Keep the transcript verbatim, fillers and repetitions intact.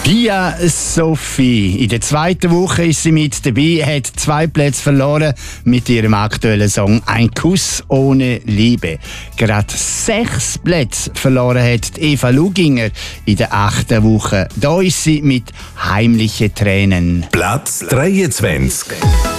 Pia Sophie. In der zweiten Woche ist sie mit dabei, hat zwei Plätze verloren mit ihrem aktuellen Song «Ein Kuss ohne Liebe». Gerade sechs Plätze verloren hat Eva Luginger in der achten Woche. Da ist sie mit «Heimliche Tränen». Platz dreiundzwanzig.